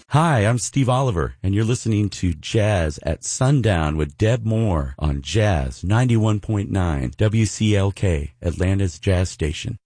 Hi, I'm Steve Oliver, and you're listening to Jazz at Sundown with Deb Moore on Jazz 91.9 WCLK, Atlanta's Jazz Station.